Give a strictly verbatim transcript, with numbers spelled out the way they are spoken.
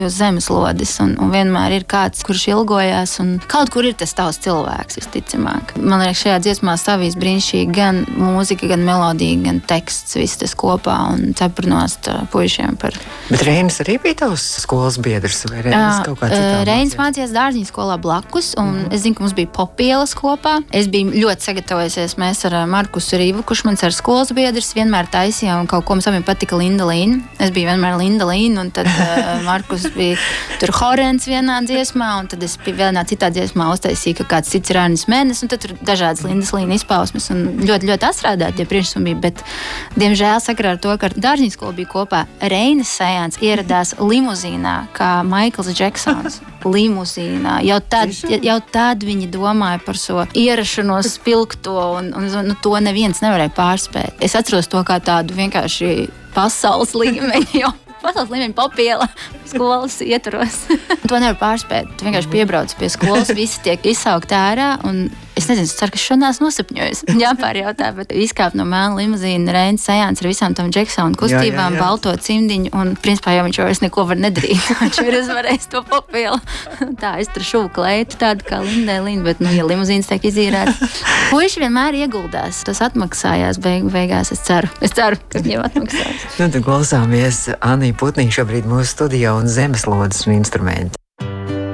uz zemeslodes, un, un vienmēr ir kāds, kurš ilgojās, un kaut kur ir tas tavs cilvēks, visticamāk. Man liekas, šajā dziesmā savīs brīnišķīgi gan mūzika, gan melodija, gan teksts, viss tas kopā, un cepurnost puišiem par... Bet Reinis arī bija tavs skolas biedrs, vai Reinis kaut kā citā? Reinis mācījās dārziņu skolā blakus, un mm-hmm. es zinu, ka mums bija popielas kopā. Es biju ļoti sagatavojusies, mēs ar Markusu Rīvu, kurš mans ar skolas biedrs, vienmēr taisījām, un kaut ko mums abiem patika Linda Līna. Es biju vienmēr Linda Līna, un tad uh, Markus bija tur Horens vienā dziesmā, un tad es vienā citā dziesmā uztaisīju, ka kāds cits ir Rānis Mēnes, un tad tur dažādas Lindas Līna izpausmes, un ļoti, ļoti astrādāt, ja priekšsum bija, bet, diemžēl, sakarā ar to, ka dārziņu skola bija kopā, Reinis Sajāns ieradās limuzīnā, kā Maikls Džeksons. Limuzīnā. Jau tad, jau tad viņi domāja par so ierašanos spilgto, un, un nu, to neviens nevarēja pārspēt. Es atceros to kā tādu vienkārši pasaules līmeņu, jo pasaules līmeņa papiela skolas ietvaros. To nevar pārspēt. Tu vienkārši piebrauc pie skolas, visi tiek izsaukt ārā, un es nezinu, es ceru, ka šodien esmu nosapņojis. Jāpārjautā, bet izkāp no mēna limuzīna Reinis Sajāns ar visām tam Džeksona kustībām, jā, jā, jā. Balto cimdiņu, un principā jau viņš vairs neko var nedarīt. Viņš ir uzvarējis to papielu. Tā, es tur šuvu kleitu, tādu kā Lindai Līna, bet, nu, ja limuzīnas tiek izīrēts. Puiši vienmēr ieguldās. Tas atmaksājās beig, beigās, es ceru. Es ceru, ka viņiem atmaksās. Nu, tad klausāmies Anniju Putniņu šobrīd mūsu studijā un zemeslodes instrumenti.